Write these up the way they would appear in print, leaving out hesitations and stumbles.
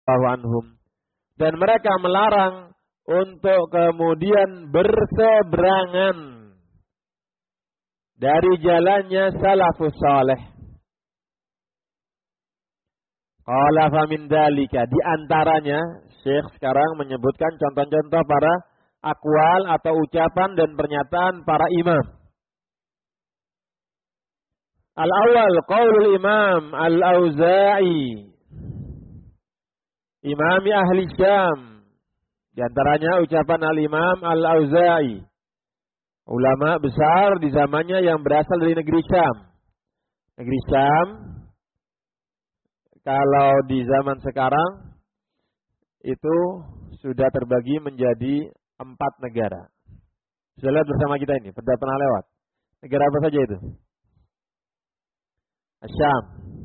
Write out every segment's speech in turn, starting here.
anhum. Dan mereka melarang untuk kemudian berseberangan dari jalannya salafus saleh. Qala fa min dalika, di antaranya Syekh sekarang menyebutkan contoh-contoh para akwal atau ucapan dan pernyataan para imam. Al-awwal qaulul Imam Al-Auza'i, Imami ahli Syam. Di antaranya ucapan Al-Imam Al-Auza'i, ulama besar di zamannya yang berasal dari negeri Syam. Negeri Syam, kalau di zaman sekarang itu sudah terbagi menjadi 4 negara. Sudah lihat bersama kita ini, pernah lewat. Negara apa saja itu? Syam.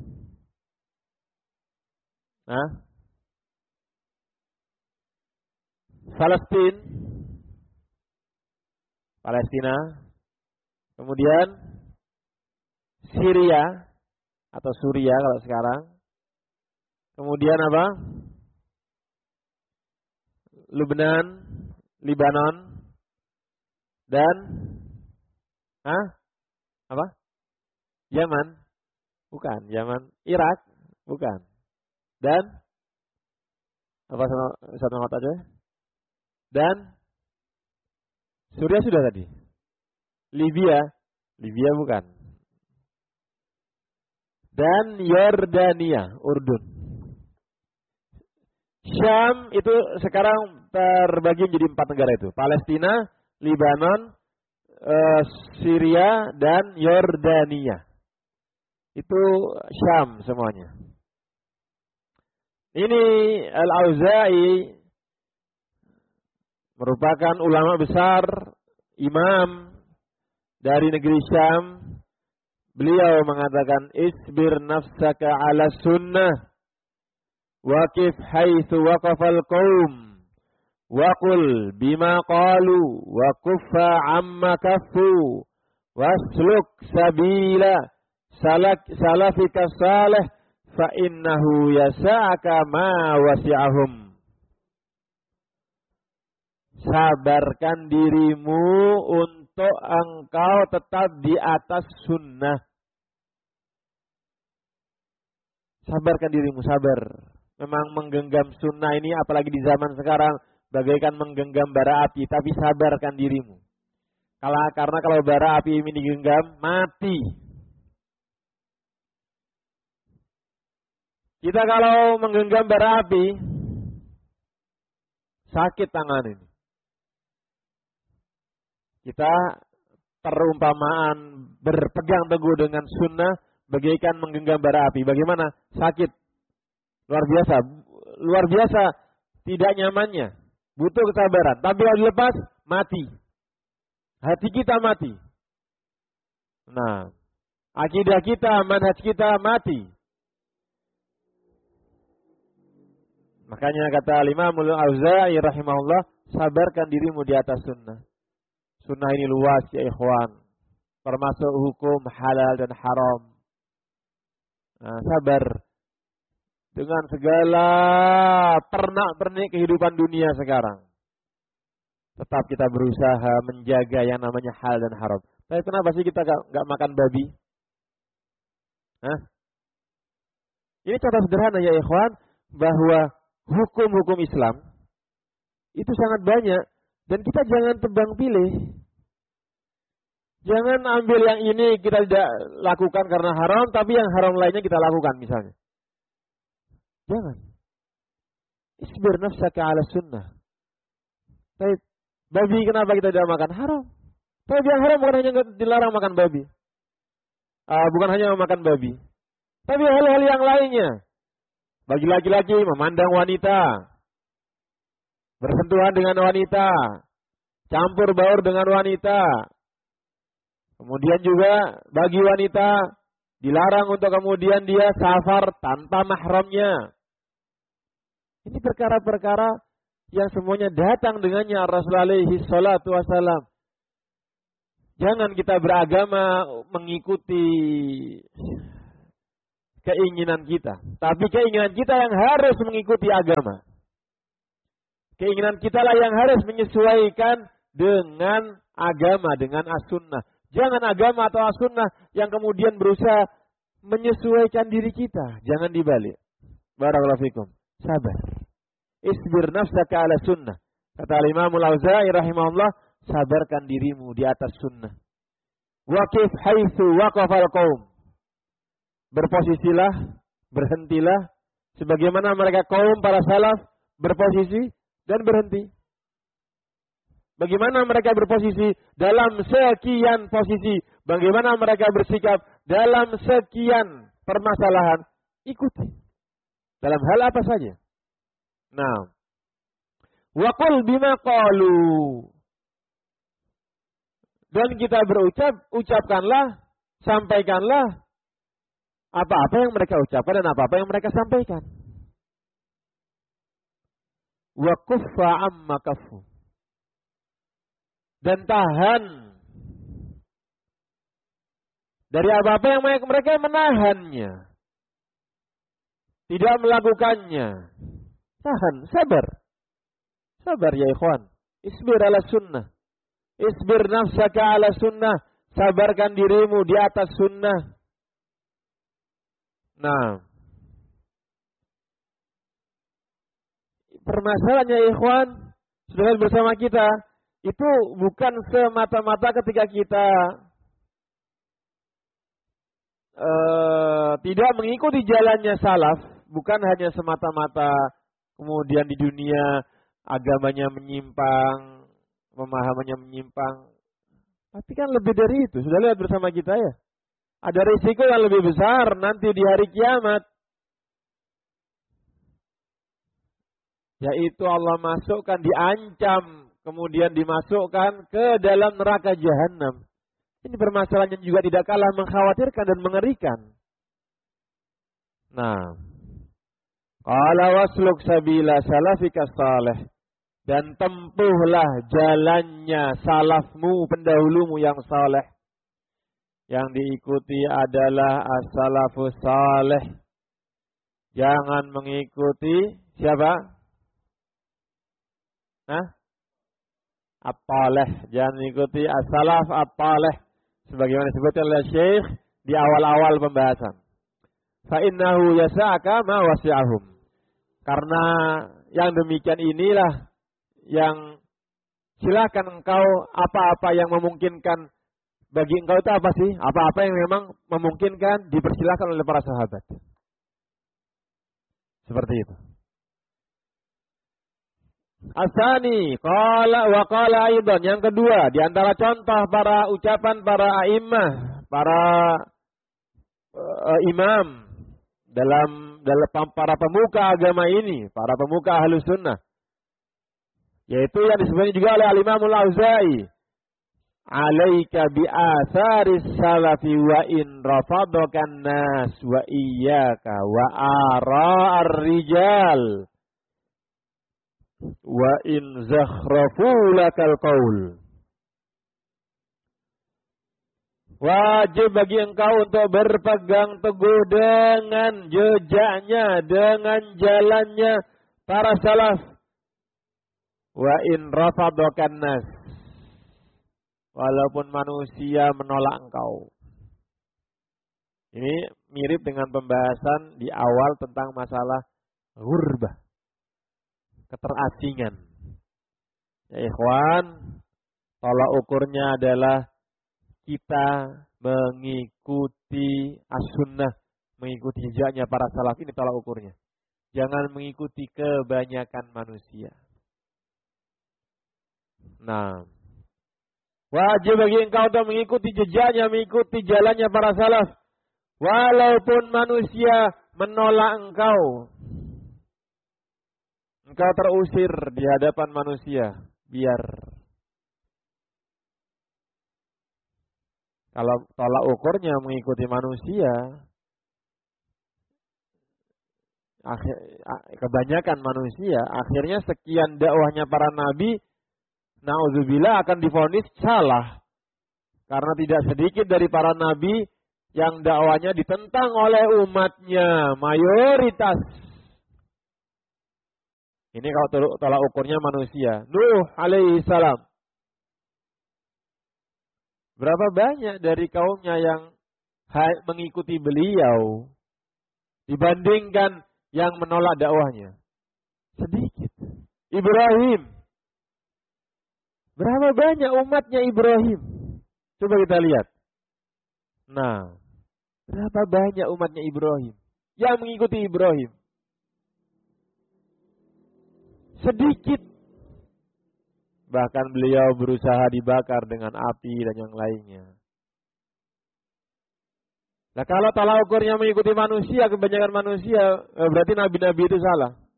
Palestina. Kemudian Syria atau Suria kalau sekarang. Kemudian apa? Libanon. Dan apa? Yaman. Bukan, Yaman. Irak. Bukan. Dan apa satu kata aja? Dan Suria sudah tadi. Libya bukan. Dan Yordania, Urdun. Syam itu sekarang terbagi menjadi 4 negara itu. Palestina, Libanon, Syria, dan Yordania. Itu Syam semuanya. Ini Al-Auza'i merupakan ulama besar, imam dari negeri Syam. Beliau mengatakan, isbir nafsaka ala sunnah, waqif haitsu waqafal qaum, waqul bima qalu, wa kuffa amma kaffu, wasluk sabila salafika salih, fa innahu yasa'aka ma wasi'ahum. Sabarkan dirimu untuk engkau tetap di atas sunnah. Sabarkan dirimu, sabar. Memang menggenggam sunnah ini apalagi di zaman sekarang bagaikan menggenggam bara api, tapi sabarkan dirimu. Karena kalau bara api ini digenggam, mati. Kita kalau menggenggam bara api, sakit tangan ini. Kita perumpamaan berpegang teguh dengan sunnah bagaikan menggenggam bara api. Bagaimana? Sakit. Luar biasa tidak nyamannya. Butuh kesabaran. Tapi kalau dilepas, mati. Hati kita mati. Nah, akidah kita, manhaj kita mati. Makanya kata Imam Al-Auza'i rahimahullah, sabarkan dirimu di atas sunnah. Sunnah ini luas ya ikhwan. Termasuk hukum halal dan haram. Nah, sabar. Dengan segala pernak-pernik kehidupan dunia sekarang. Tetap kita berusaha menjaga yang namanya halal dan haram. Tapi kenapa sih kita gak makan babi? Ini contoh sederhana ya ikhwan. Bahwa hukum-hukum Islam itu sangat banyak. Dan kita jangan tebang pilih. Jangan ambil yang ini kita tidak lakukan karena haram, tapi yang haram lainnya kita lakukan misalnya. Jangan. Isbir nafsaka ala sunnah. Tapi babi kenapa kita tidak makan? Haram. Tapi yang haram bukan hanya dilarang makan babi. Bukan hanya makan babi. Tapi hal-hal yang lainnya. Bagi laki-laki memandang wanita. Bersentuhan dengan wanita, campur baur dengan wanita. Kemudian juga bagi wanita dilarang untuk kemudian dia safar tanpa mahramnya. Ini perkara-perkara yang semuanya datang dengannya Rasulullah alaihi salatu wasalam. Jangan kita beragama mengikuti keinginan kita. Tapi keinginan kita yang harus mengikuti agama. Keinginan kita lah yang harus menyesuaikan dengan agama, dengan as-sunnah. Jangan agama atau as-sunnah yang kemudian berusaha menyesuaikan diri kita. Jangan dibalik. Barakallahu fikum. Sabar. Isbir nafsaka ala sunnah. Kata Imam Al-Auza'i rahimahullah, sabarkan dirimu di atas sunnah. Waqif haitsu waqafal qaum. Berposisilah, berhentilah sebagaimana mereka kaum para salaf berposisi dan berhenti. Bagaimana mereka berposisi dalam sekian posisi, bagaimana mereka bersikap dalam sekian permasalahan, ikuti. Dalam hal apa saja. Nah, wa qul bima qalu. Dan kita ucapkanlah, sampaikanlah apa-apa yang mereka ucapkan dan apa-apa yang mereka sampaikan. Wa kuffa amma kaffu. Dan tahan dari apa-apa yang mereka menahannya. Tidak melakukannya. Tahan, sabar. Sabar ya ikhwan. Isbir ala sunnah. Isbir nafsaka ala sunnah. Sabarkan dirimu di atas sunnah. Nah, permasalahannya ikhwan, sudah bersama kita, itu bukan semata-mata ketika kita tidak mengikuti jalannya salaf, bukan hanya semata-mata kemudian di dunia agamanya menyimpang, pemahamannya menyimpang. Tapi kan lebih dari itu, sudah lihat bersama kita ya. Ada risiko yang lebih besar nanti di hari kiamat. Yaitu Allah masukkan, diancam, kemudian dimasukkan ke dalam neraka jahanam. Ini permasalahan yang juga tidak kalah mengkhawatirkan dan mengerikan. Nah, qala wasluk sabila salafika salih. Dan tempuhlah jalannya salafmu, pendahulumu yang saleh. Yang diikuti adalah as-salafus salih. Jangan mengikuti siapa? At-talih. Jangan mengikuti as-salaf at-talih. Sebagaimana disebutkan oleh Syekh di awal-awal pembahasan. Fa innahu yasa'aka ma wasi'ahum. Karena yang demikian inilah yang silakan engkau apa-apa yang memungkinkan bagi engkau itu apa sih? Apa-apa yang memang memungkinkan dipersilakan oleh para sahabat. Seperti itu. Asani qala wa qala aidan, yang kedua di antara contoh para ucapan para a'immah, para imam dalam para pemuka agama ini, para pemuka Ahlus Sunnah, yaitu yang disebutkan juga oleh Al-Imam Al-Auza'i, alaika bi atharis salafi wa in rafadakan nas wa iyyaka wa ara'ar rijal wa in zakhrafu lakal qaul. Wajib bagi engkau untuk berpegang teguh dengan jejaknya, dengan jalannya para salaf. Wa in rafadakan nas, walaupun manusia menolak engkau. Ini mirip dengan pembahasan di awal tentang masalah ghurbah, keterasingan. Ya ikhwan, tolak ukurnya adalah kita mengikuti as-sunnah, mengikuti jejaknya para salaf. Ini tolak ukurnya. Jangan mengikuti kebanyakan manusia. Nah, wajib bagi engkau untuk mengikuti jejaknya, mengikuti jalannya para salaf. Walaupun manusia menolak engkau. Engkau terusir di hadapan manusia. Biar. Kalau tolak ukurnya mengikuti manusia, kebanyakan manusia, akhirnya sekian dakwahnya para nabi, na'udzubillah akan divonis salah. Karena tidak sedikit dari para nabi yang dakwanya ditentang oleh umatnya, mayoritas. Ini kalau tolak ukurnya manusia. Nuh alaihi salam. Berapa banyak dari kaumnya yang mengikuti beliau dibandingkan yang menolak dakwahnya? Sedikit. Ibrahim. Berapa banyak umatnya Ibrahim? Coba kita lihat. Nah, berapa banyak umatnya Ibrahim yang mengikuti Ibrahim? Sedikit. Bahkan beliau berusaha dibakar dengan api dan yang lainnya. Nah kalau tolak ukurnya mengikuti manusia, kebanyakan manusia, berarti nabi-nabi itu salah.